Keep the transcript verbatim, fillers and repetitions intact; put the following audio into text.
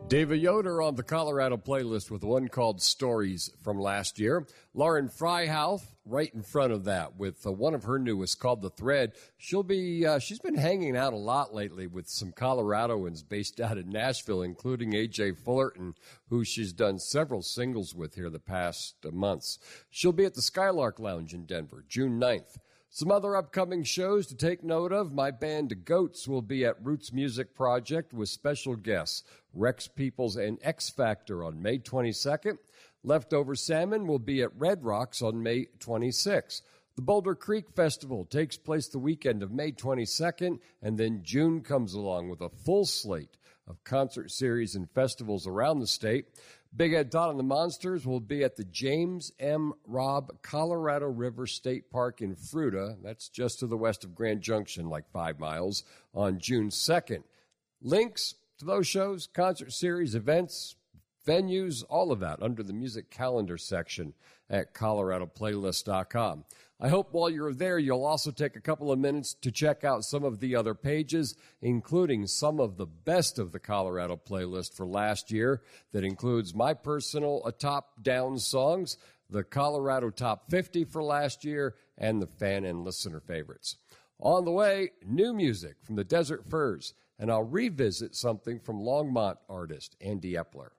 David Yoder on the Colorado playlist with one called Stories from last year. Lauren Freihoff right in front of that with uh, one of her newest called The Thread. She'll be, uh, she's been hanging out a lot lately with some Coloradoans based out in Nashville, including A J Fullerton, who she's done several singles with here the past uh, months. She'll be at the Skylark Lounge in Denver, June ninth. Some other upcoming shows to take note of. My band Goats will be at Roots Music Project with special guests Rex Peoples and X Factor on May twenty-second. Leftover Salmon will be at Red Rocks on May twenty-sixth. The Boulder Creek Festival takes place the weekend of May twenty-second, and then June comes along with a full slate of concert series and festivals around the state. Big Ed Todd and the Monsters will be at the James M. Robb Colorado River State Park in Fruita. That's just to the west of Grand Junction, like five miles, on June second. Links to those shows, concert series, events, venues, all of that under the music calendar section at colorado playlist dot com. I hope while you're there, you'll also take a couple of minutes to check out some of the other pages, including some of the best of the Colorado playlist for last year. That includes my personal uh, top-down songs, the Colorado Top fifty for last year, and the fan and listener favorites. On the way, new music from the Desert Furs, and I'll revisit something from Longmont artist Andy Epler.